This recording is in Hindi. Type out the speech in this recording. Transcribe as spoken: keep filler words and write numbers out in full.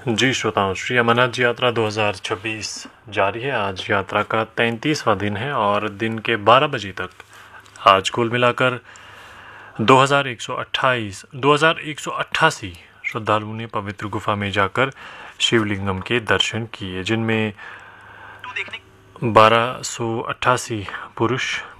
जी श्रोताओं, श्री अमरनाथ जी यात्रा दो हज़ार छब्बीस जारी है। आज यात्रा का तैंतीसवां दिन है और दिन के बारह बजे तक आज कुल मिलाकर दो हज़ार एक सौ अट्ठाईस दो हज़ार एक सौ अट्ठासी श्रद्धालुओं ने पवित्र गुफा में जाकर शिवलिंगम के दर्शन किए, जिनमें बारह सौ अट्ठासी पुरुष